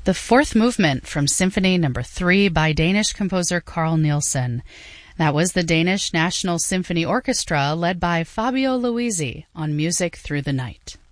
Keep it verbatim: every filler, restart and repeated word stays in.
The fourth movement from Symphony Number three by Danish composer Carl Nielsen. That was the Danish National Symphony Orchestra led by Fabio Luisi on Music Through the Night.